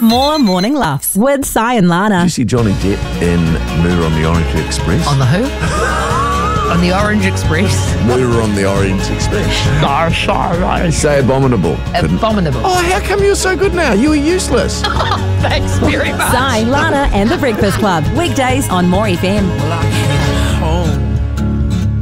More morning laughs with Si and Lana. Did you see Johnny Depp in Moore on the Orange Express? On the who? On the Orange Express. Moore on the Orange Express. Say abominable. Abominable. Oh, how come you're so good now? You were useless. Thanks very much. Si, Lana and The Breakfast Club. Weekdays on More FM.